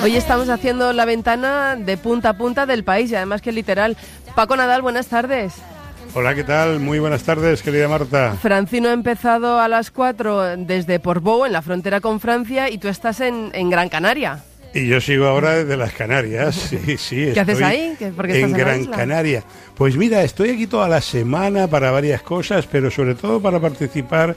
Hoy estamos haciendo la ventana de punta a punta del país y además que literal. Paco Nadal, buenas tardes. Hola, ¿qué tal? Muy buenas tardes, querida Marta. Francino ha empezado a las 4 desde Portbou, en la frontera con Francia, y tú estás en Gran Canaria. Y yo sigo ahora desde las Canarias, sí. ¿Qué haces ahí? ¿Por qué estás en Gran Canaria? Pues mira, estoy aquí toda la semana para varias cosas, pero sobre todo para participar.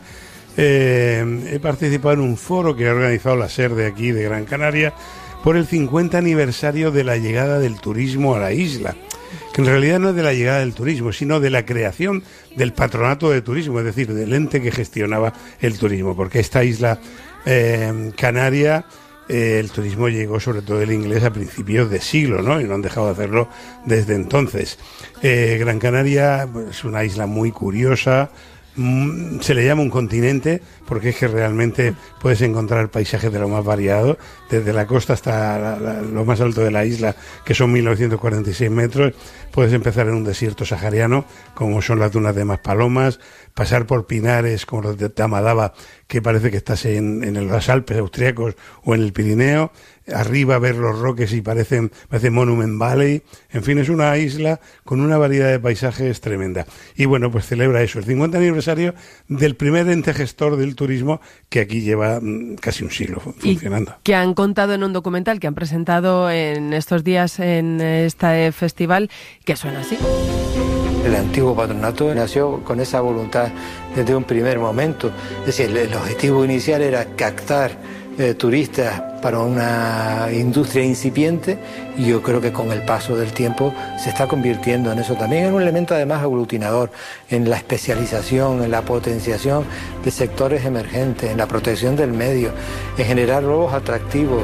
He participado en un foro que ha organizado la SER de aquí, de Gran Canaria, por el 50 aniversario de la llegada del turismo a la isla, que en realidad no es de la llegada del turismo, sino de la creación del patronato de turismo, es decir, del ente que gestionaba el turismo, porque esta isla canaria, el turismo llegó sobre todo el inglés a principios de siglo, ¿no? Y no han dejado de hacerlo desde entonces. Gran Canaria es una isla muy curiosa. Se le llama un continente porque es que realmente puedes encontrar paisajes de lo más variado, desde la costa hasta lo más alto de la isla, que son 1946 metros. Puedes empezar en un desierto sahariano, como son las dunas de Maspalomas, pasar por pinares como los de Tamadaba, que parece que estás en los Alpes austriacos o en el Pirineo. Arriba ver los roques y parece Monument Valley. En fin, es una isla con una variedad de paisajes tremenda. Y bueno, pues celebra eso, el 50 aniversario del primer ente gestor del turismo, que aquí lleva casi un siglo funcionando. Y que han contado en un documental que han presentado en estos días en este festival, que suena así. El antiguo patronato nació con esa voluntad desde un primer momento. Es decir, el objetivo inicial era captar turistas para una industria incipiente, y yo creo que con el paso del tiempo se está convirtiendo en eso también, en un elemento además aglutinador, en la especialización, en la potenciación de sectores emergentes, en la protección del medio, en generar nuevos atractivos.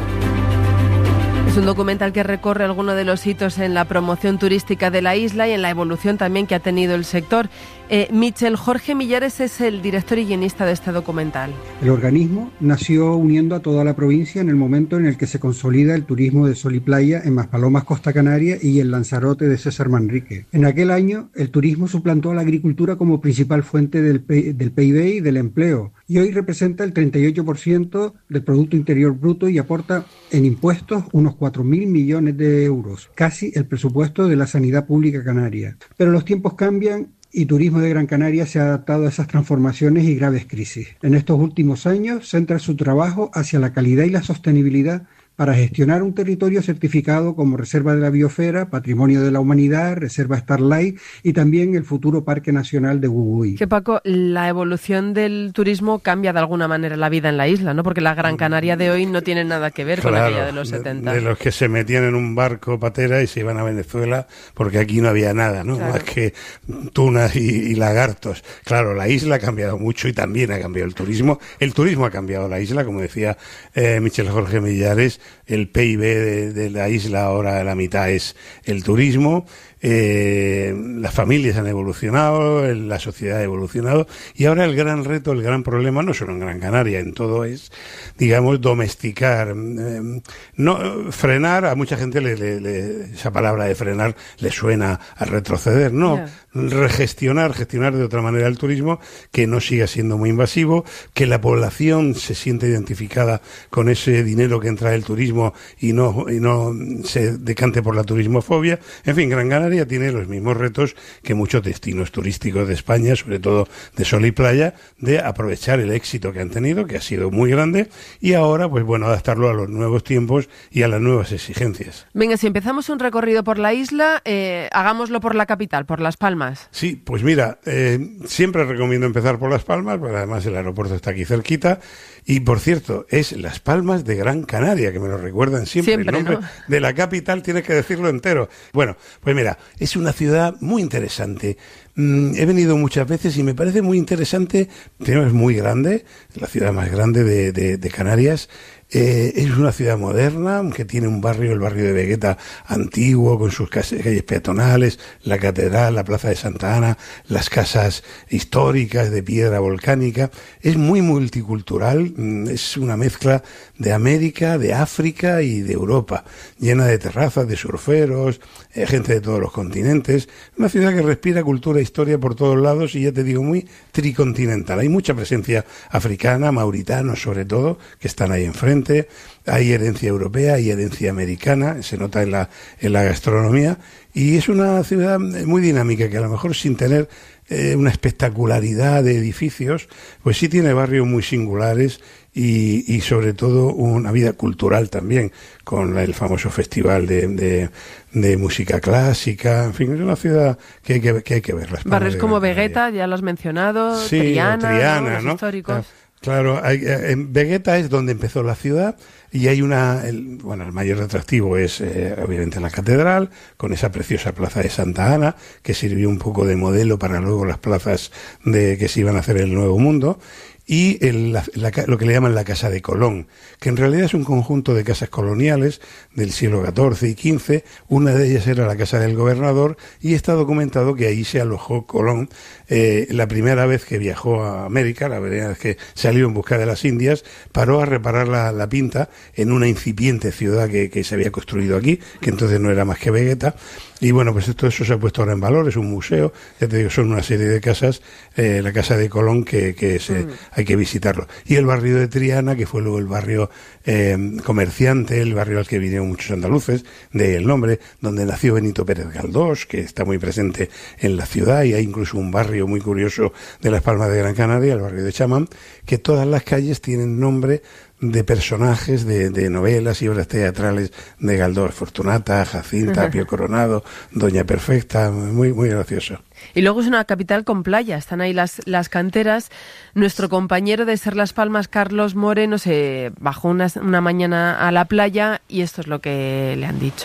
Es un documental que recorre algunos de los hitos en la promoción turística de la isla y en la evolución también que ha tenido el sector. Michel Jorge Millares es el director y guionista de este documental. El organismo nació uniendo a toda la provincia en el momento en el que se consolida el turismo de sol y playa en Maspalomas, Costa Canaria, y en Lanzarote de César Manrique. En aquel año, el turismo suplantó a la agricultura como principal fuente del PIB y del empleo, y hoy representa el 38% del Producto Interior Bruto y aporta en impuestos unos 4.000 millones de euros, casi el presupuesto de la sanidad pública canaria. Pero los tiempos cambian y Turismo de Gran Canaria se ha adaptado a esas transformaciones y graves crisis. En estos últimos años centra su trabajo hacia la calidad y la sostenibilidad para gestionar un territorio certificado como Reserva de la Biosfera, Patrimonio de la Humanidad, Reserva Starlight y también el futuro Parque Nacional de Gugui. Que Paco, la evolución del turismo cambia de alguna manera la vida en la isla, ¿no? Porque la Gran Canaria de hoy no tiene nada que ver con aquella de los 70. De los que se metían en un barco patera y se iban a Venezuela porque aquí no había nada, ¿no? Claro. Más que tunas y lagartos. Claro, la isla ha cambiado mucho y también ha cambiado el turismo. El turismo ha cambiado la isla, como decía Michel Jorge Millares. El PIB de la isla ahora la mitad es el turismo. Las familias han evolucionado, la sociedad ha evolucionado, y ahora el gran reto, el gran problema, no solo en Gran Canaria, en todo es, digamos, domesticar, no frenar. A mucha gente esa palabra de frenar le suena a retroceder, no, gestionar de otra manera el turismo, que no siga siendo muy invasivo, que la población se sienta identificada con ese dinero que entra del turismo y no se decante por la turismofobia. En fin, Gran Canaria tiene los mismos retos que muchos destinos turísticos de España, sobre todo de sol y playa, de aprovechar el éxito que han tenido, que ha sido muy grande, y ahora, pues bueno, adaptarlo a los nuevos tiempos y a las nuevas exigencias. Venga, si empezamos un recorrido por la isla, hagámoslo por la capital, por Las Palmas. Sí, pues mira, siempre recomiendo empezar por Las Palmas, porque además el aeropuerto está aquí cerquita, y por cierto, es Las Palmas de Gran Canaria, que me lo recuerdan siempre. El nombre, ¿no?, de la capital tienes que decirlo entero. Bueno, pues mira, es una ciudad muy interesante. He venido muchas veces y me parece muy interesante. Primero, es muy grande, la ciudad más grande de Canarias. Es una ciudad moderna que tiene un barrio, el barrio de Vegueta antiguo, con sus calles peatonales, la catedral, la plaza de Santa Ana, las casas históricas de piedra volcánica. Es muy multicultural, es una mezcla de América, de África y de Europa, llena de terrazas, de surferos, gente de todos los continentes. Una ciudad que respira cultura e historia por todos lados y, ya te digo, muy tricontinental. Hay mucha presencia africana, mauritanos sobre todo, que están ahí enfrente. impresionante. Hay herencia europea, hay herencia americana, se nota en la gastronomía, y es una ciudad muy dinámica que a lo mejor sin tener una espectacularidad de edificios, pues sí tiene barrios muy singulares y sobre todo una vida cultural también, con el famoso festival de música clásica. En fin, es una ciudad que hay que ver. Barrios como Vegueta, ya lo has mencionado, sí, Triana, ¿no? Los históricos. Claro, en Vegueta es donde empezó la ciudad y hay el mayor atractivo es obviamente la catedral, con esa preciosa plaza de Santa Ana, que sirvió un poco de modelo para luego las plazas que se iban a hacer en el Nuevo Mundo, y lo que le llaman la Casa de Colón, que en realidad es un conjunto de casas coloniales del siglo XIV y XV. Una de ellas era la Casa del Gobernador, y está documentado que ahí se alojó Colón la primera vez que viajó a América, la primera vez que salió en busca de las Indias. Paró a reparar la pinta en una incipiente ciudad que se había construido aquí, que entonces no era más que Vegueta. Y bueno, pues todo eso se ha puesto ahora en valor, es un museo, ya te digo, son una serie de casas, la Casa de Colón hay que visitarlo. Y el barrio de Triana, que fue luego el barrio comerciante, el barrio al que vinieron muchos andaluces, de el nombre, donde nació Benito Pérez Galdós, que está muy presente en la ciudad, y hay incluso un barrio muy curioso de Las Palmas de Gran Canaria, el barrio de Chamán, que todas las calles tienen nombre de personajes de novelas y obras teatrales de Galdós: Fortunata, Jacinta, Pío Coronado, Doña Perfecta, muy, muy gracioso. Y luego es una capital con playa, están ahí las canteras. Nuestro compañero de Ser Las Palmas, Carlos Moreno, se bajó una mañana a la playa y esto es lo que le han dicho.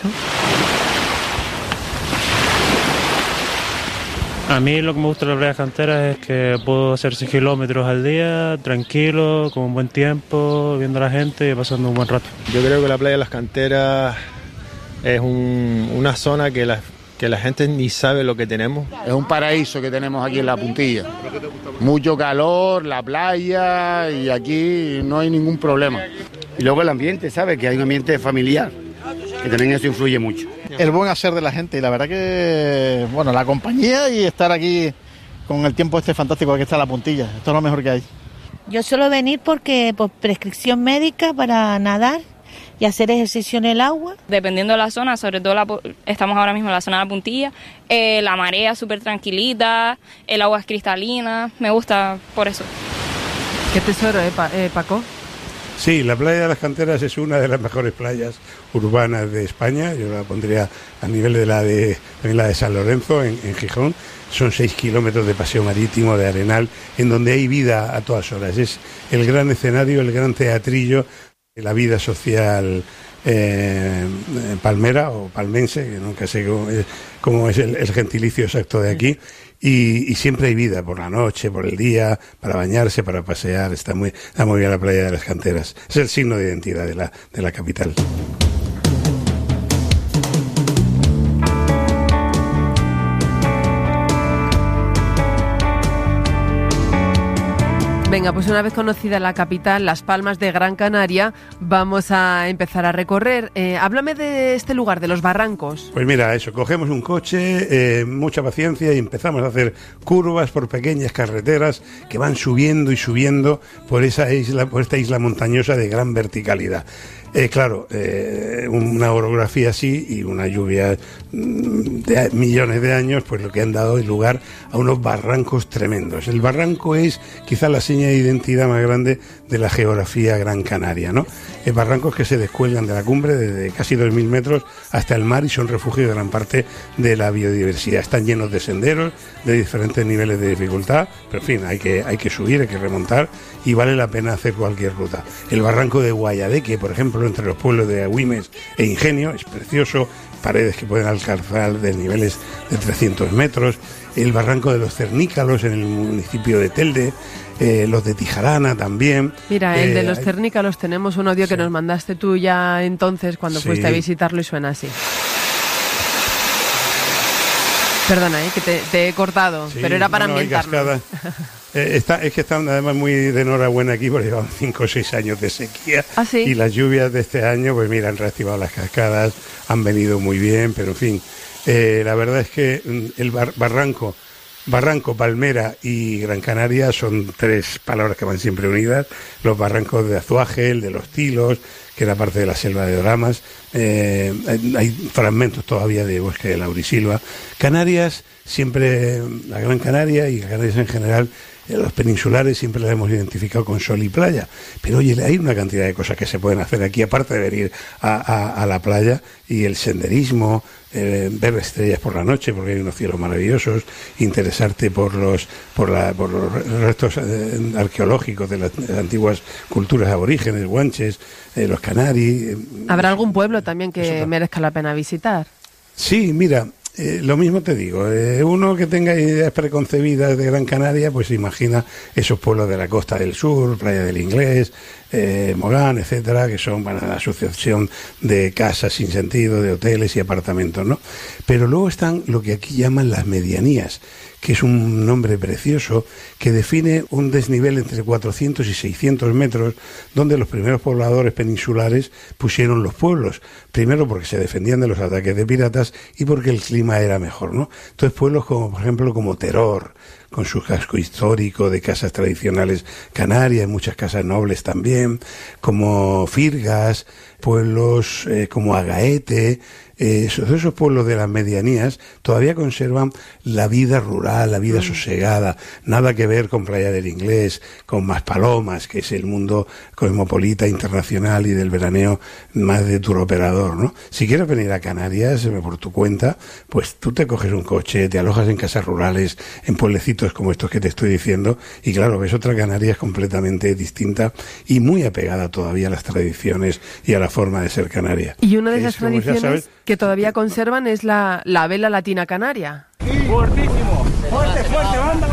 A mí lo que me gusta de las playas canteras es que puedo hacer 6 kilómetros al día, tranquilo, con un buen tiempo, viendo a la gente y pasando un buen rato. Yo creo que la playa de las canteras es una zona que la gente ni sabe lo que tenemos. Es un paraíso que tenemos aquí en La Puntilla. Mucho calor, la playa, y aquí no hay ningún problema. Y luego el ambiente, ¿sabes? Que hay un ambiente familiar, que también eso influye mucho. El buen hacer de la gente, y la verdad que, bueno, la compañía y estar aquí con el tiempo fantástico que está en La Puntilla, esto es lo mejor que hay. Yo suelo venir por prescripción médica para nadar y hacer ejercicio en el agua. Dependiendo de la zona, sobre todo estamos ahora mismo en la zona de La Puntilla, la marea es súper tranquilita, el agua es cristalina, me gusta por eso. Qué tesoro, Paco. Sí, la playa de las Canteras es una de las mejores playas urbanas de España. Yo la pondría a nivel de la de San Lorenzo, en Gijón. Son 6 kilómetros de paseo marítimo, de arenal, en donde hay vida a todas horas. Es el gran escenario, el gran teatrillo de la vida social palmera o palmense, que nunca sé cómo es el gentilicio exacto de aquí. Y siempre hay vida por la noche, por el día, para bañarse, para pasear. Está muy bien la playa de las Canteras. Es el signo de identidad de la capital. Venga, pues una vez conocida la capital, Las Palmas de Gran Canaria, vamos a empezar a recorrer. Háblame de este lugar, de los barrancos. Pues mira, eso, cogemos un coche, mucha paciencia, y empezamos a hacer curvas por pequeñas carreteras que van subiendo y subiendo por esta isla montañosa de gran verticalidad. Claro, una orografía así y una lluvia de millones de años, pues lo que han dado es lugar a unos barrancos tremendos. El barranco es quizá la seña de identidad más grande de la geografía gran canaria, ¿no? Barrancos que se descuelgan de la cumbre desde casi 2.000 metros hasta el mar y son refugio de gran parte de la biodiversidad. Están llenos de senderos de diferentes niveles de dificultad, pero en fin, hay que subir, hay que remontar y vale la pena hacer cualquier ruta. El barranco de Guayadeque, por ejemplo, entre los pueblos de Agüimes e Ingenio, es precioso, paredes que pueden alcanzar de niveles de 300 metros. El barranco de los Cernícalos en el municipio de Telde, los de Tijarana también. Mira, el de los Cernícalos, tenemos un audio que nos mandaste tú ya entonces cuando fuiste a visitarlo y suena así. Perdona, que te he cortado, pero era para ambientarnos. Es que están además muy de enhorabuena aquí porque llevan 5 o 6 años de sequía. ¿Ah, sí? Y las lluvias de este año, pues mira, han reactivado las cascadas, han venido muy bien, pero en fin, la verdad es que el barranco Barranco, palmera y Gran Canaria son tres palabras que van siempre unidas. Los barrancos de Azuaje, el de los Tilos, que era parte de la selva de Doramas. Hay fragmentos todavía de bosque de laurisilva. Canarias, siempre la Gran Canaria y Canarias en general, los peninsulares siempre las hemos identificado con sol y playa, pero oye, hay una cantidad de cosas que se pueden hacer aquí, aparte de venir a la playa, y el senderismo, ver estrellas por la noche, porque hay unos cielos maravillosos, interesarte por los restos arqueológicos de las antiguas culturas aborígenes, guanches, los canaris. ¿Habrá algún pueblo también que merezca la pena visitar? Sí, mira, lo mismo te digo, uno que tenga ideas preconcebidas de Gran Canaria, pues se imagina esos pueblos de la costa del sur, Playa del Inglés, Mogán, etcétera, que son la asociación de casas sin sentido, de hoteles y apartamentos, ¿no? Pero luego están lo que aquí llaman las medianías, que es un nombre precioso que define un desnivel entre 400 y 600 metros, donde los primeros pobladores peninsulares pusieron los pueblos, primero porque se defendían de los ataques de piratas y porque el clima era mejor, ¿no? Entonces pueblos como, por ejemplo, como Teror, con su casco histórico de casas tradicionales canarias, muchas casas nobles también, como Firgas, pueblos como Agaete, esos pueblos de las medianías todavía conservan la vida rural, la vida sosegada, nada que ver con Playa del Inglés, con Maspalomas, que es el mundo cosmopolita internacional y del veraneo más de turoperador, ¿no? Si quieres venir a Canarias por tu cuenta, pues tú te coges un coche, te alojas en casas rurales, en pueblecitos como estos que te estoy diciendo, y claro, ves otra Canarias completamente distinta y muy apegada todavía a las tradiciones y a la forma de ser canaria. Y una de esas tradiciones que todavía conservan es la vela latina canaria. Fuertísimo, fuerte, banda.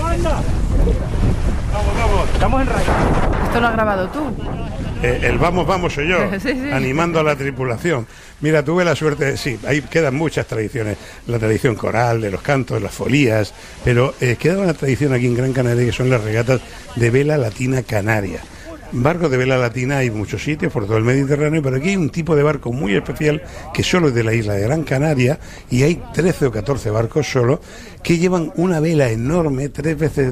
Vamos. Estamos en rayo. ¿Esto lo has grabado tú? El vamos soy yo, sí. Animando a la tripulación. Mira, tuve la suerte, sí, ahí quedan muchas tradiciones, la tradición coral, de los cantos, las folías, pero queda una tradición aquí en Gran Canaria que son las regatas de vela latina canaria. Barcos de vela latina hay muchos sitios por todo el Mediterráneo, pero aquí hay un tipo de barco muy especial que solo es de la isla de Gran Canaria, y hay 13 o 14 barcos solo que llevan una vela enorme, 3 veces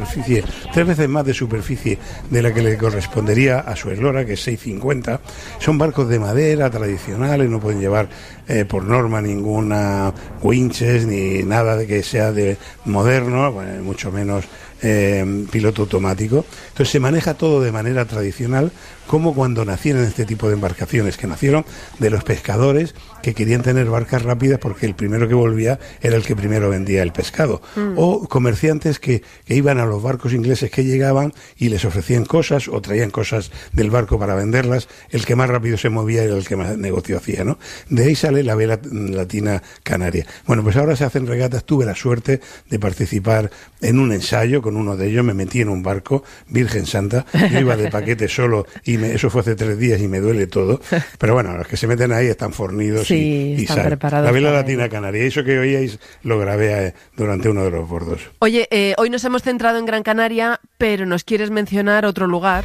más de superficie de la que le correspondería a su eslora, que es 6,50. Son barcos de madera tradicionales, no pueden llevar por norma ninguna winches ni nada de que sea de moderno, bueno, mucho menos piloto automático. Entonces se maneja todo de manera tradicional, como cuando nacieron este tipo de embarcaciones, que nacieron de los pescadores que querían tener barcas rápidas porque el primero que volvía era el que primero vendía el pescado, o comerciantes que iban a los barcos ingleses que llegaban y les ofrecían cosas o traían cosas del barco para venderlas. El que más rápido se movía era el que más negocio hacía, ¿no? De ahí sale la vela latina canaria. Bueno, pues ahora se hacen regatas. Tuve la suerte de participar en un ensayo con uno de ellos. Me metí en un barco, Virgen Santa, yo iba de paquete solo y eso fue hace 3 días y me duele todo, pero bueno, los que se meten ahí están fornidos y están saben. preparados. La vela latina canaria, eso que oíais lo grabé durante uno de los bordos. Oye, hoy nos hemos centrado en Gran Canaria, pero nos quieres mencionar otro lugar.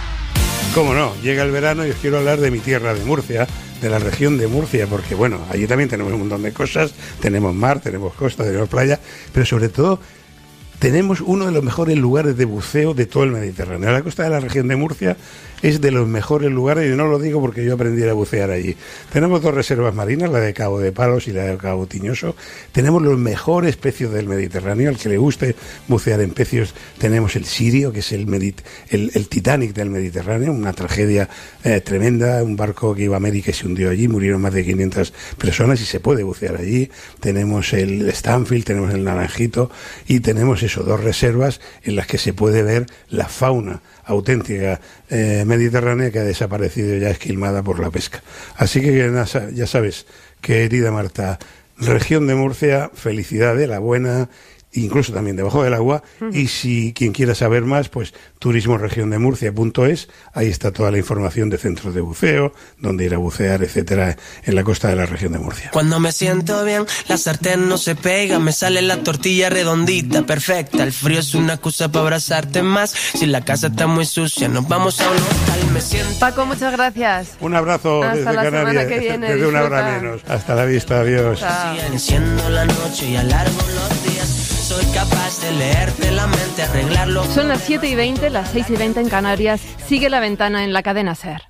Cómo no, llega el verano y os quiero hablar de mi tierra, de Murcia, de la región de Murcia, porque bueno, allí también tenemos un montón de cosas, tenemos mar, tenemos costa, tenemos playa, pero sobre todo tenemos uno de los mejores lugares de buceo de todo el Mediterráneo. La costa de la región de Murcia es de los mejores lugares, y no lo digo porque yo aprendí a bucear allí. Tenemos 2 reservas marinas, la de Cabo de Palos y la de Cabo Tiñoso. Tenemos los mejores pecios del Mediterráneo. Al que le guste bucear en pecios, tenemos el Sirio, que es el Titanic del Mediterráneo, una tragedia tremenda, un barco que iba a América y se hundió allí, murieron más de 500 personas y se puede bucear allí. Tenemos el Stanfield, tenemos el Naranjito y tenemos 2 reservas en las que se puede ver la fauna auténtica mediterránea, que ha desaparecido ya esquilmada por la pesca. Así que ya sabes, querida Marta, región de Murcia, felicidades, la buena, incluso también debajo del agua, y si quien quiera saber más, pues turismoregiondemurcia.es, ahí está toda la información de centros de buceo, donde ir a bucear, etcétera, en la costa de la región de Murcia. Cuando me siento bien, la sartén no se pega, me sale la tortilla redondita, perfecta, el frío es una excusa para abrazarte más, si la casa está muy sucia, nos vamos a un hotel, me siento... Paco, muchas gracias. Un abrazo hasta desde la Canarias, semana que viene, desde una hora menos. Hasta la vista, adiós. Enciendo la noche y alargo los días. soy capaz de leerte la mente, arreglarlo. Son las 7:20, las 6:20 en Canarias. Sigue La Ventana en la cadena SER.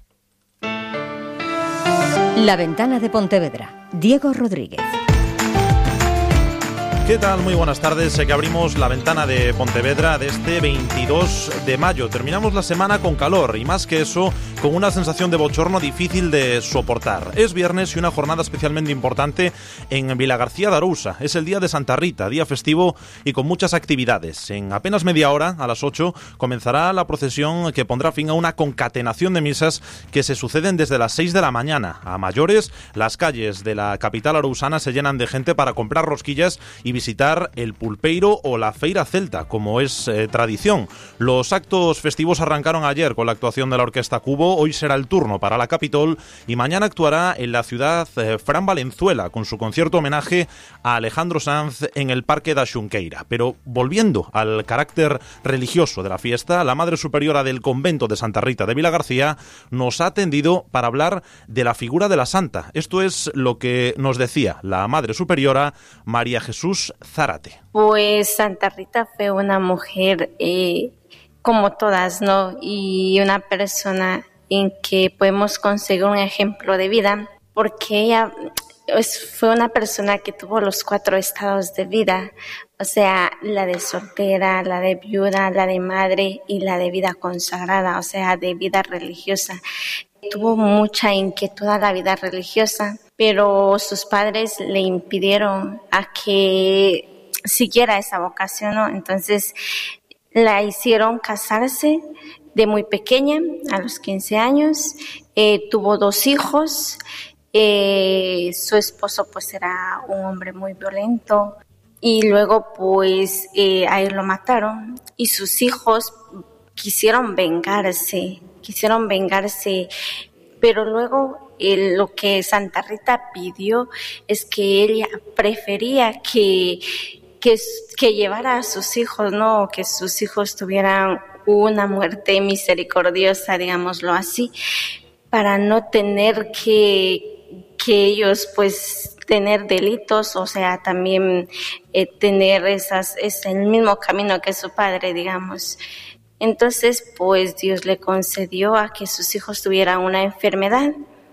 La Ventana de Pontevedra. Diego Rodríguez. ¿Qué tal? Muy buenas tardes. Sé que abrimos La Ventana de Pontevedra de este 22 de mayo. Terminamos la semana con calor y, más que eso, con una sensación de bochorno difícil de soportar. Es viernes y una jornada especialmente importante en Vilagarcía de Arousa. Es el día de Santa Rita, día festivo y con muchas actividades. En apenas media hora, a las 8, comenzará la procesión que pondrá fin a una concatenación de misas que se suceden desde las 6 de la mañana. A mayores, las calles de la capital arousana se llenan de gente para comprar rosquillas y visitar el Pulpeiro o la Feira Celta, como es tradición. Los actos festivos arrancaron ayer con la actuación de la Orquesta Cubo. Hoy será el turno para la Capitol y mañana actuará en la ciudad Fran Valenzuela con su concierto homenaje a Alejandro Sanz en el Parque da Xunqueira. Pero volviendo al carácter religioso de la fiesta, la Madre Superiora del Convento de Santa Rita de Vilagarcía nos ha atendido para hablar de la figura de la Santa. Esto es lo que nos decía la Madre Superiora, María Jesús Zárate. Pues Santa Rita fue una mujer como todas, ¿no? Y una persona en que podemos conseguir un ejemplo de vida, porque ella fue una persona que tuvo los 4 estados de vida, o sea, la de soltera, la de viuda, la de madre y la de vida consagrada, o sea, de vida religiosa. Tuvo mucha inquietud a la vida religiosa, pero sus padres le impidieron a que siguiera esa vocación, ¿no? Entonces la hicieron casarse de muy pequeña, a los 15 años, tuvo 2 hijos, su esposo pues era un hombre muy violento y luego pues a él lo mataron y sus hijos quisieron vengarse, pero luego lo que Santa Rita pidió es que ella prefería que llevara a sus hijos, no, que sus hijos tuvieran una muerte misericordiosa, digámoslo así, para no tener que ellos pues tener delitos, o sea, también tener el mismo camino que su padre, digamos. Entonces, pues Dios le concedió a que sus hijos tuvieran una enfermedad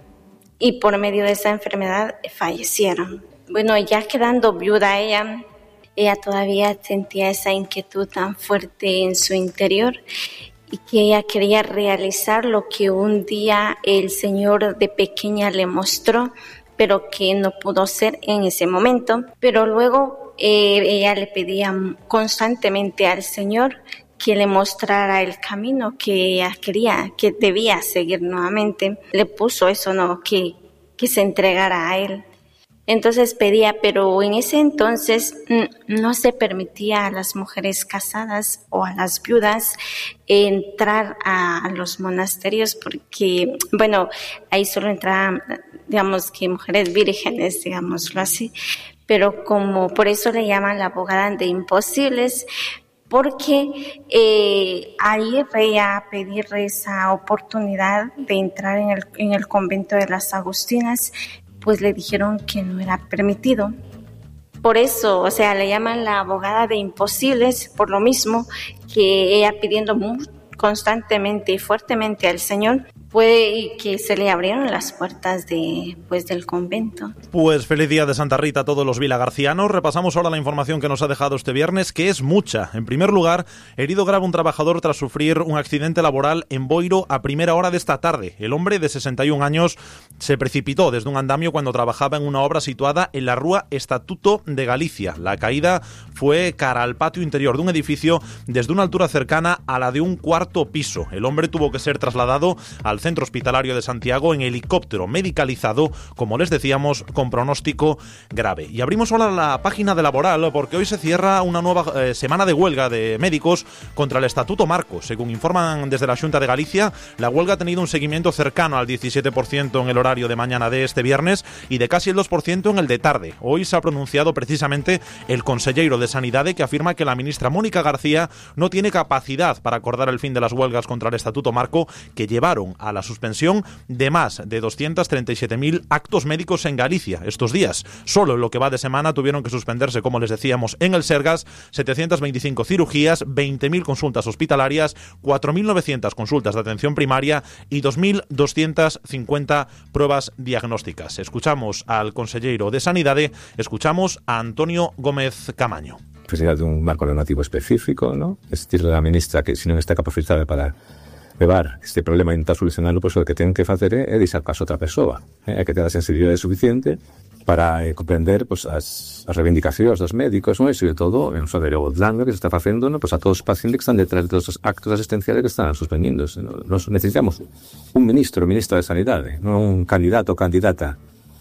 y por medio de esa enfermedad fallecieron. Bueno, ya quedando viuda ella todavía sentía esa inquietud tan fuerte en su interior y que ella quería realizar lo que un día el Señor de pequeña le mostró, pero que no pudo ser en ese momento. Pero luego ella le pedía constantemente al Señor que le mostrara el camino que ella quería, que debía seguir nuevamente. Le puso eso, ¿no? Que se entregara a él. Entonces pedía, pero en ese entonces no se permitía a las mujeres casadas o a las viudas entrar a los monasterios porque, bueno, ahí solo entraban, digamos que mujeres vírgenes, digámoslo así, pero como por eso le llaman la abogada de imposibles, porque ahí ella a pedir esa oportunidad de entrar en el convento de las Agustinas, pues le dijeron que no era permitido. Por eso, o sea, le llaman la abogada de imposibles, por lo mismo que ella pidiendo constantemente y fuertemente al Señor, puede que se le abrieron las puertas del convento. Pues feliz día de Santa Rita a todos los vilagarcianos. Repasamos ahora la información que nos ha dejado este viernes, que es mucha. En primer lugar, herido grave un trabajador tras sufrir un accidente laboral en Boiro a primera hora de esta tarde. El hombre de 61 años se precipitó desde un andamio cuando trabajaba en una obra situada en la Rúa Estatuto de Galicia. La caída fue cara al patio interior de un edificio desde una altura cercana a la de un 4º piso. El hombre tuvo que ser trasladado al centro hospitalario de Santiago en helicóptero medicalizado, como les decíamos, con pronóstico grave. Y abrimos ahora la página de Laboral porque hoy se cierra una nueva semana de huelga de médicos contra el Estatuto Marco. Según informan desde la Xunta de Galicia, la huelga ha tenido un seguimiento cercano al 17% en el horario de mañana de este viernes y de casi el 2% en el de tarde. Hoy se ha pronunciado precisamente el conselleiro de Sanidade, que afirma que la ministra Mónica García no tiene capacidad para acordar el fin de las huelgas contra el Estatuto Marco que llevaron a la suspensión de más de 237.000 actos médicos en Galicia estos días. Solo en lo que va de semana tuvieron que suspenderse, como les decíamos, en el Sergas, 725 cirugías, 20.000 consultas hospitalarias, 4.900 consultas de atención primaria y 2.250 pruebas diagnósticas. Escuchamos al conselleiro de Sanidade, escuchamos a Antonio Gómez Camaño. Necesidade dun marco normativo específico, ¿no? Es decir, a ministra que se non está capacitada para levar este problema e intentar solucionarlo, pois o que ten que facer é deixar paso a outra persoa. É que ten a sensibilidade suficiente para comprender pois, as reivindicacións dos médicos, ¿no? E sobre todo, non só o dano que se está facendo, ¿no? Pois a todos os pacientes que están detrás de todos os actos asistenciales que están suspendidos. Nos necesitamos un ministra de Sanidade, non un candidato ou candidata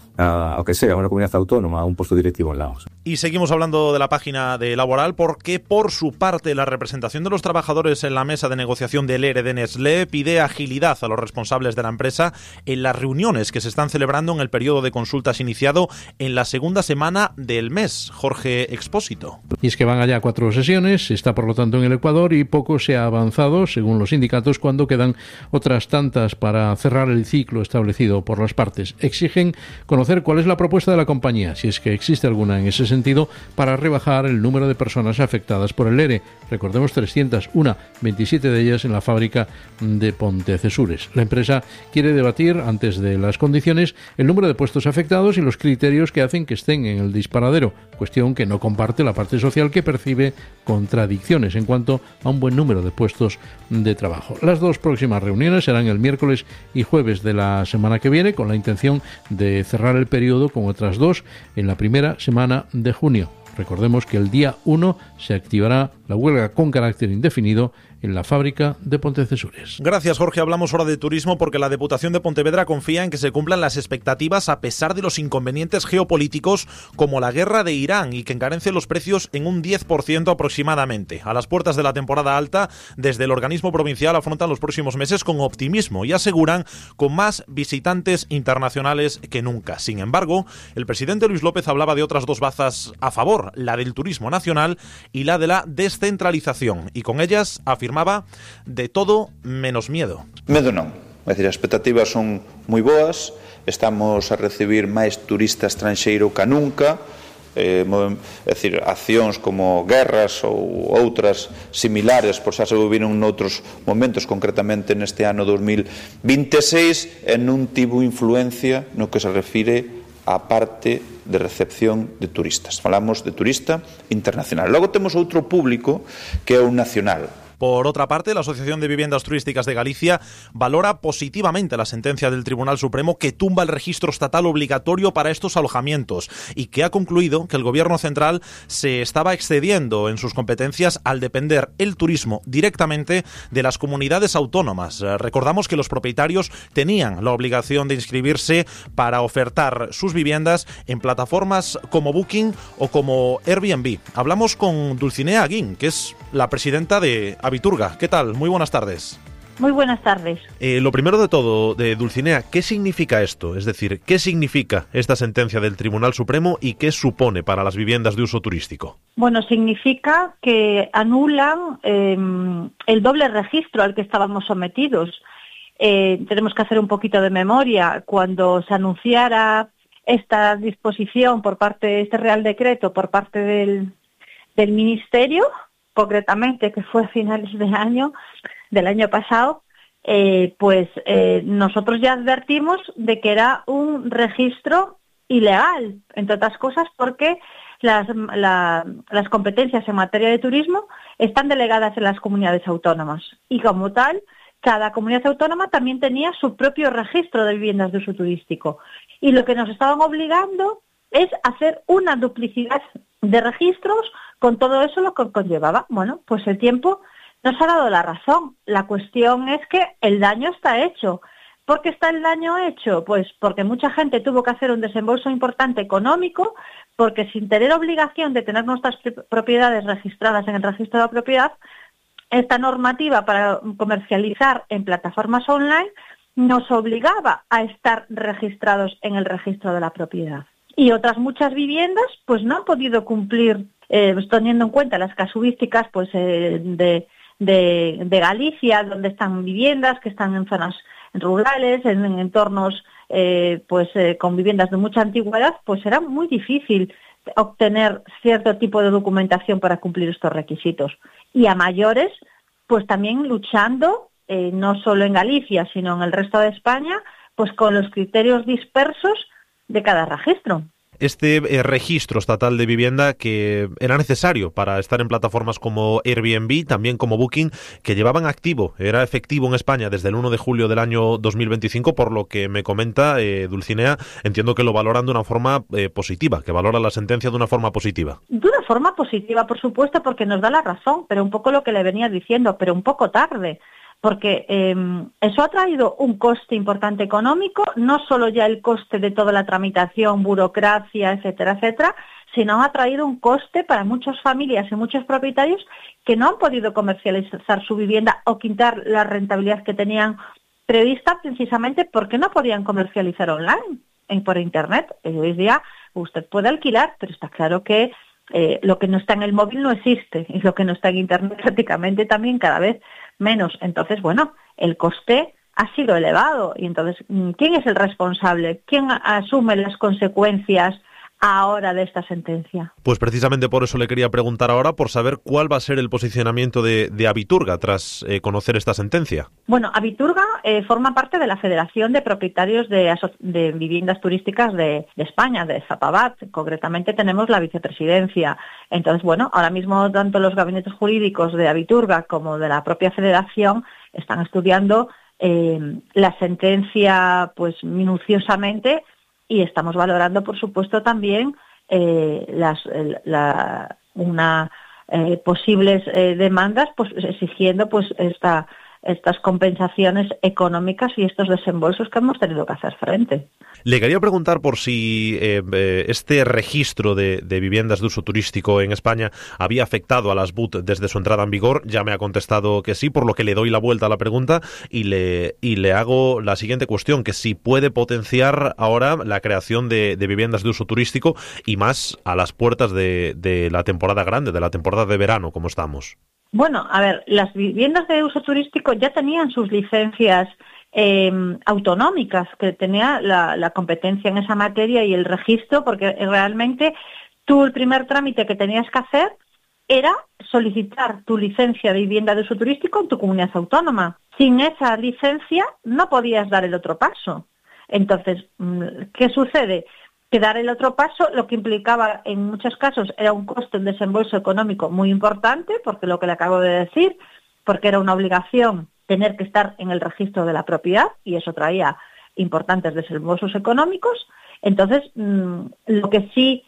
a que sea una comunidad autónoma, a un puesto directivo en Laos. Y seguimos hablando de la página de Laboral porque, por su parte, la representación de los trabajadores en la mesa de negociación del ERE de Nestlé pide agilidad a los responsables de la empresa en las reuniones que se están celebrando en el periodo de consultas iniciado en la segunda semana del mes. Jorge Expósito. Y es que van allá 4 sesiones, está por lo tanto en el Ecuador y poco se ha avanzado, según los sindicatos, cuando quedan otras tantas para cerrar el ciclo establecido por las partes. Exigen conocer cuál es la propuesta de la compañía, si es que existe alguna en ese sentido, para rebajar el número de personas afectadas por el ERE. Recordemos 301, 27 de ellas en la fábrica de Pontecesures. La empresa quiere debatir, antes de las condiciones, el número de puestos afectados y los criterios que hacen que estén en el disparadero, cuestión que no comparte la parte social, que percibe contradicciones en cuanto a un buen número de puestos de trabajo. Las 2 próximas reuniones serán el miércoles y jueves de la semana que viene, con la intención de cerrar el periodo con otras 2 en la primera semana de junio. Recordemos que el día 1 se activará la huelga con carácter indefinido en la fábrica de Pontecesures. Gracias, Jorge. Hablamos ahora de turismo porque la Diputación de Pontevedra confía en que se cumplan las expectativas a pesar de los inconvenientes geopolíticos como la guerra de Irán y que encarece los precios en un 10% aproximadamente. A las puertas de la temporada alta, desde el organismo provincial afrontan los próximos meses con optimismo y aseguran con más visitantes internacionales que nunca. Sin embargo, el presidente Luis López hablaba de otras 2 bazas a favor, la del turismo nacional y la de la descentralización, y con ellas afirmaba de todo menos miedo. Medo non. É dicir, as expectativas son moi boas, estamos a recibir máis turista estranxeiro que nunca, é dicir, accións como guerras ou outras similares, por xa se viviron noutros momentos, concretamente neste ano 2026, e non tivo influencia no que se refire á parte de recepción de turistas. Falamos de turista internacional. Logo temos outro público que é o nacional. Por otra parte, la Asociación de Viviendas Turísticas de Galicia valora positivamente la sentencia del Tribunal Supremo que tumba el registro estatal obligatorio para estos alojamientos y que ha concluido que el Gobierno central se estaba excediendo en sus competencias al depender el turismo directamente de las comunidades autónomas. Recordamos que los propietarios tenían la obligación de inscribirse para ofertar sus viviendas en plataformas como Booking o como Airbnb. Hablamos con Dulcinea Aguín, que es la presidenta de Habiturga. ¿Qué tal? Muy buenas tardes. Muy buenas tardes. Lo primero de todo, de Dulcinea, ¿qué significa esto? Es decir, ¿qué significa esta sentencia del Tribunal Supremo y qué supone para las viviendas de uso turístico? Bueno, significa que anulan el doble registro al que estábamos sometidos. Tenemos que hacer un poquito de memoria. Cuando se anunciara esta disposición por parte, este Real Decreto por parte del Ministerio, concretamente, que fue a finales del año pasado, nosotros ya advertimos de que era un registro ilegal, entre otras cosas porque las competencias en materia de turismo están delegadas en las comunidades autónomas y como tal, cada comunidad autónoma también tenía su propio registro de viviendas de uso turístico y lo que nos estaban obligando es hacer una duplicidad de registros con todo eso lo que conllevaba. Bueno, pues el tiempo nos ha dado la razón. La cuestión es que el daño está hecho. ¿Por qué está el daño hecho? Pues porque mucha gente tuvo que hacer un desembolso importante económico, porque sin tener obligación de tener nuestras propiedades registradas en el registro de la propiedad, esta normativa para comercializar en plataformas online nos obligaba a estar registrados en el registro de la propiedad. Y otras muchas viviendas pues no han podido cumplir, teniendo en cuenta las casuísticas pues de Galicia, donde están viviendas que están en rurales, en entornos con viviendas de mucha antigüedad, pues será muy difícil obtener cierto tipo de documentación para cumplir estos requisitos. Y a mayores, pues también luchando, no solo en Galicia, sino en el resto de España, pues con los criterios dispersos de cada registro. Este registro estatal de vivienda que era necesario para estar en plataformas como Airbnb, también como Booking, que llevaban activo, era efectivo en España desde el 1 de julio del año 2025, por lo que me comenta Dulcinea, entiendo que lo valoran de una forma positiva, que valora la sentencia de una forma positiva. De una forma positiva, por supuesto, porque nos da la razón, pero un poco lo que le venía diciendo, pero un poco tarde. Porque eso ha traído un coste importante económico, no solo ya el coste de toda la tramitación, burocracia, etcétera, etcétera, sino ha traído un coste para muchas familias y muchos propietarios que no han podido comercializar su vivienda o quitar la rentabilidad que tenían prevista precisamente porque no podían comercializar online, por Internet. Hoy día usted puede alquilar, pero está claro que lo que no está en el móvil no existe y lo que no está en Internet prácticamente también cada vez menos. Entonces, bueno, el coste ha sido elevado y entonces, ¿quién es el responsable? ¿Quién asume las consecuencias ahora de esta sentencia? Pues precisamente por eso le quería preguntar ahora, por saber cuál va a ser el posicionamiento de Abiturga tras conocer esta sentencia. Bueno, Abiturga forma parte de la Federación de Propietarios de Viviendas Turísticas de España, de FAPAVAT. Concretamente tenemos la vicepresidencia. Entonces, bueno, ahora mismo tanto los gabinetes jurídicos de Abiturga como de la propia Federación están estudiando la sentencia pues minuciosamente. Y estamos valorando, por supuesto, también posibles demandas, pues exigiendo pues estas compensaciones económicas y estos desembolsos que hemos tenido que hacer frente. Le quería preguntar por si este registro de viviendas de uso turístico en España había afectado a las BUT desde su entrada en vigor. Ya me ha contestado que sí, por lo que le doy la vuelta a la pregunta y le hago la siguiente cuestión, que si puede potenciar ahora la creación de viviendas de uso turístico y más a las puertas de la temporada grande, de la temporada de verano, como estamos. Bueno, a ver, las viviendas de uso turístico ya tenían sus licencias autonómicas, que tenía la competencia en esa materia y el registro, porque realmente tú el primer trámite que tenías que hacer era solicitar tu licencia de vivienda de uso turístico en tu comunidad autónoma. Sin esa licencia no podías dar el otro paso. Entonces, ¿qué sucede? Que dar el otro paso lo que implicaba en muchos casos era un coste, un desembolso económico muy importante, porque lo que le acabo de decir, porque era una obligación tener que estar en el registro de la propiedad y eso traía importantes desembolsos económicos. Entonces, lo que sí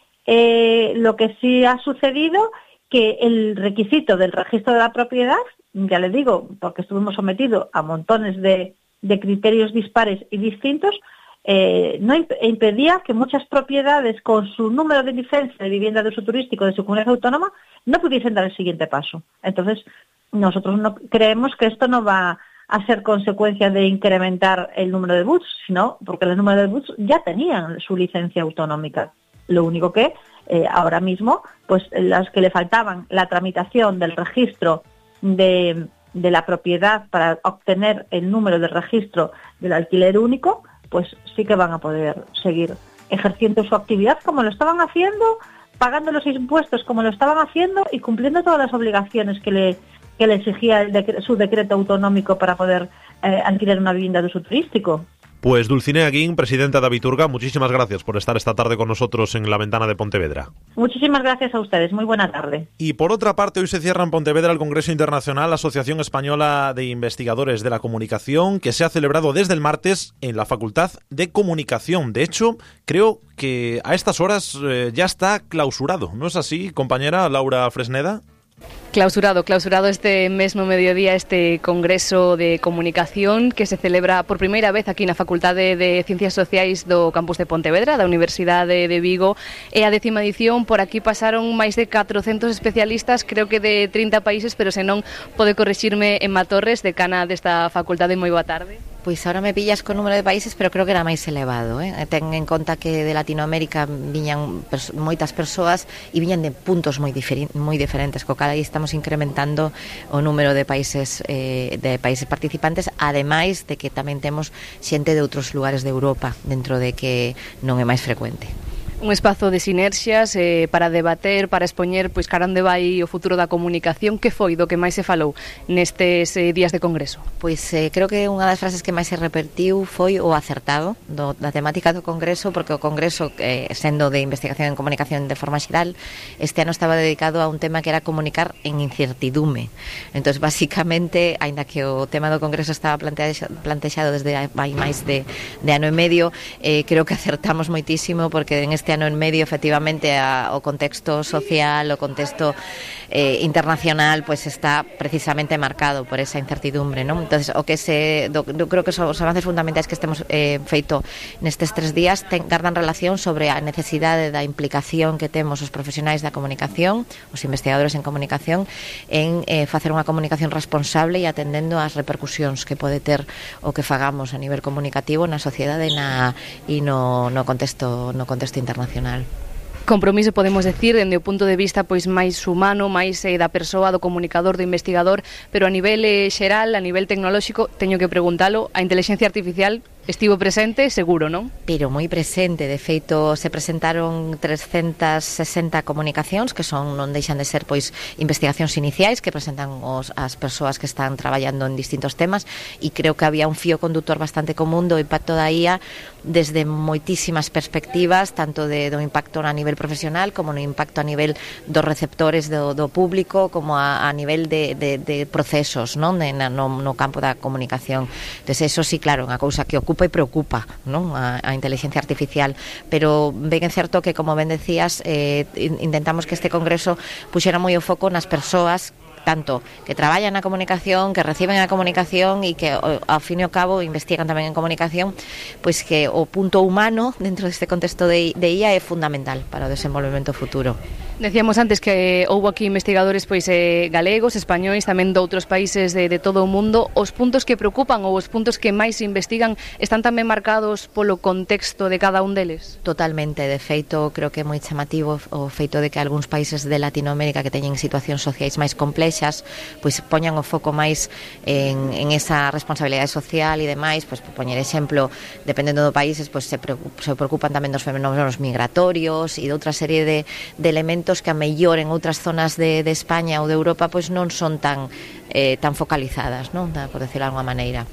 ha sucedido, que el requisito del registro de la propiedad, ya le digo, porque estuvimos sometidos a montones de criterios dispares y distintos, no impedía que muchas propiedades con su número de licencia de vivienda de uso turístico de su comunidad autónoma no pudiesen dar el siguiente paso. Entonces, nosotros no creemos que esto no va a ser consecuencia de incrementar el número de BUTs, sino porque el número de BUTs ya tenían su licencia autonómica. Lo único que ahora mismo, pues las que le faltaban la tramitación del registro de la propiedad para obtener el número de registro del alquiler único, pues sí que van a poder seguir ejerciendo su actividad como lo estaban haciendo, pagando los impuestos como lo estaban haciendo y cumpliendo todas las obligaciones que le exigía su decreto autonómico para poder alquilar una vivienda de uso turístico. Pues Dulcinea Guín, presidenta de Abiturga, muchísimas gracias por estar esta tarde con nosotros en La Ventana de Pontevedra. Muchísimas gracias a ustedes, muy buena tarde. Y por otra parte, hoy se cierra en Pontevedra el Congreso Internacional Asociación Española de Investigadores de la Comunicación, que se ha celebrado desde el martes en la Facultad de Comunicación. De hecho, creo que a estas horas ya está clausurado, ¿no es así, compañera Laura Fresneda? Clausurado este mesmo mediodía este Congreso de Comunicación que se celebra por primeira vez aquí na Facultade de Ciencias Sociais do campus de Pontevedra, da Universidade de Vigo. É a 10ª edición, por aquí pasaron máis de 400 especialistas, creo que de 30 países, pero se non pode corrixirme Emma Torres, decana desta facultade. Moi boa tarde. Pois ahora me pillas con número de países, pero creo que era máis elevado, Ten en conta que de Latinoamérica viñan moitas persoas e viñan de puntos moi diferentes, co cal aí estamos incrementando o número de países participantes, ademais de que tamén temos xente de outros lugares de Europa, dentro de que non é máis frecuente. Un espazo de sinerxias para debater, para expoñer pois cara onde vai o futuro da comunicación. Que foi do que máis se falou nestes días de congreso? Pois creo que unha das frases que máis se repertiu foi o acertado da temática do congreso, porque o congreso, sendo de investigación en comunicación de forma xeral, este ano estaba dedicado a un tema que era comunicar en incertidume. Entón, basicamente, aínda que o tema do congreso estaba plantexado desde hai máis de ano e medio, creo que acertamos moitísimo, porque en este ano en medio, efectivamente, o contexto social, o contexto internacional, pues está precisamente marcado por esa incertidumbre, ¿no? Entonces, eu creo que os avances fundamentais que estemos feito nestes 3 días gardan relación sobre a necesidade da implicación que temos os profesionais da comunicación, os investigadores en comunicación, en facer unha comunicación responsable e atendendo ás repercusións que pode ter o que fagamos a nivel comunicativo na sociedade e no contexto internacional. Compromiso, podemos decir, dende o punto de vista pois máis humano, máis da persoa, do comunicador, do investigador, pero a nivel xeral, a nivel tecnolóxico, teño que preguntalo, a inteligencia artificial estivo presente, seguro, non? Pero moi presente, de feito se presentaron 360 comunicacións que non deixan de ser pois investigacións iniciais que presentan as persoas que están traballando en distintos temas, e creo que había un fío conductor bastante común do impacto da IA desde moitísimas perspectivas, tanto do impacto a nivel profesional como no impacto a nivel dos receptores do público, como a nivel de procesos, non? No campo da comunicación. Entón, eso sí, claro, unha cousa que ocupa e preocupa, non? A inteligencia artificial, pero ben é certo que, como ben decías, intentamos que este congreso puxera moi o foco nas persoas tanto que traballan na comunicación, que reciben a comunicación e que ao fin e ao cabo investigan tamén en comunicación, pois que o punto humano dentro deste contexto de IA é fundamental para o desenvolvemento futuro. Decíamos antes que houbo aquí investigadores pois galegos, españois, tamén de outros países de todo o mundo. Os puntos que preocupan ou os puntos que máis investigan están tamén marcados polo contexto de cada un deles? Totalmente, de feito, creo que é moi chamativo o feito de que algúns países de Latinoamérica que teñen situacións sociais máis complexas, pois poñan o foco máis en esa responsabilidade social e demais, pois por poñer exemplo, dependendo do países, pois se preocupan tamén dos fenómenos migratorios e de outra serie de elementos que a mellor en outras zonas de España ou de Europa pois non son tan focalizadas, non? Por decirlo de alguma maneira.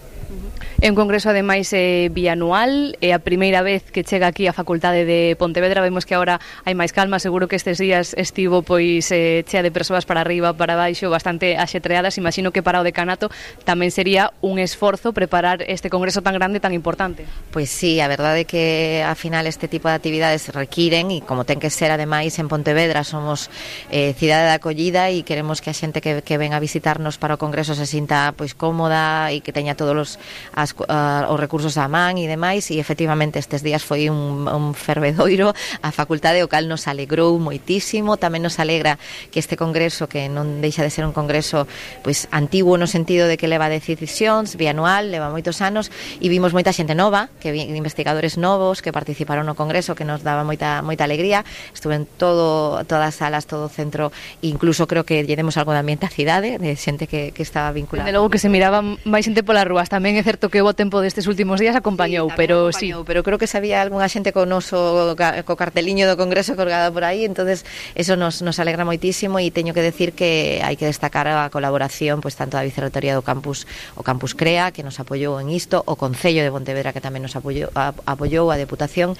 É un congreso ademais bianual, é a primeira vez que chega aquí a Facultade de Pontevedra. Vemos que agora hai máis calma, seguro que estes días estivo pois chea de persoas para arriba, para baixo, bastante axetreadas. Imagino que para o decanato tamén sería un esforzo preparar este congreso tan grande e tan importante. Pois sí, a verdade é que ao final este tipo de actividades requiren, e como ten que ser ademais en Pontevedra somos cidade de acollida e queremos que a xente que ven a visitarnos para o congreso se sinta pois cómoda e que teña todos os recursos á man e demais, e efectivamente estes días foi un fervedoiro a facultade, o cal nos alegrou moitísimo. Tamén nos alegra que este congreso, que non deixa de ser un congreso pois antiguo no sentido de que leva decisións, bianual, leva moitos anos, e vimos moita xente nova, que investigadores novos que participaron no congreso, que nos daba moita alegría. Estuve en todas as salas, todo o centro, incluso creo que lle demos algo de ambiente á cidade, de xente que estaba vinculada. De logo que se miraba máis xente polas rúas. Tamén é certo que o tempo destes últimos días acompañou, pero creo que sabía algunha xente co noso co carteliño do congreso colgado por aí, entonces eso nos alegra moitísimo, e teño que decir que hai que destacar a colaboración pois tanto da Vicerrectoría do campus, o Campus CREA, que nos apoiou en isto, o Concello de Pontevedra, que tamén nos apoiou, a Deputación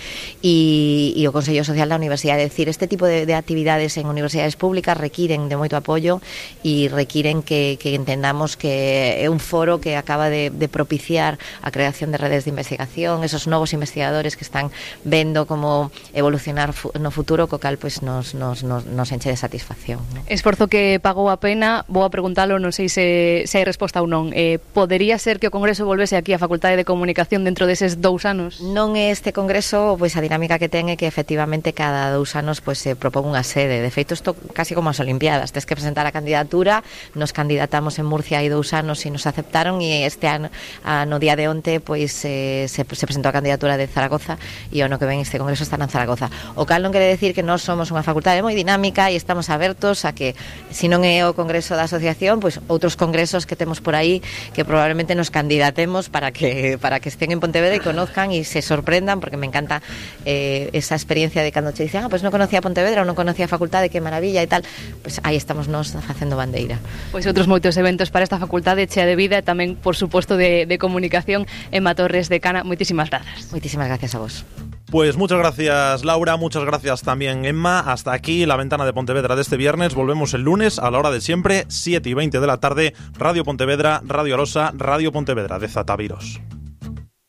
e o Consello Social da Universidade. É dicir, este tipo de actividades en universidades públicas requiren de moito apoio e requiren que entendamos que é un foro que acaba de propiciar a creación de redes de investigación, esos novos investigadores que están vendo como evolucionar no futuro, co cal pois nos enche de satisfacción, ¿no? Esforzo que pagou a pena. Vou a preguntalo, non sei se hai resposta ou non. Podería ser que o congreso volvese aquí á Facultade de Comunicación dentro deses 2 anos? Non é este congreso, pois a dinámica que ten é que efectivamente cada 2 anos pois se propón unha sede. De feito, isto casi como as Olimpiadas, tes que presentar a candidatura. Nos candidatamos en Murcia hai 2 anos e nos aceptaron, e este ano no día de onte pois se presentou a candidatura de Zaragoza e o ano que ven este congreso está en Zaragoza. O cal non quere decir que nós somos unha facultade moi dinámica e estamos abertos a que, se non é o congreso da asociación, pois outros congresos que temos por aí que probablemente nos candidatemos para que estén en Pontevedra e conozcan e se sorprendan, porque me encanta esa experiencia de cando che dicen, pois non conocía Pontevedra ou non conocía a facultade, que maravilla e tal, pois aí estamos nós facendo bandeira. Pois outros moitos eventos para esta facultade chea de vida e tamén, por suposto, de comunicación. Emma Torres, decana, moitísimas grazas. Moitísimas gracias a vos. Pues muchas gracias, Laura, muchas gracias también, Emma. Hasta aquí la ventana de Pontevedra de este viernes. Volvemos el lunes a la hora de siempre, 7:20 de la tarde, Radio Pontevedra, Radio Arosa, Radio Pontevedra de Zataviros.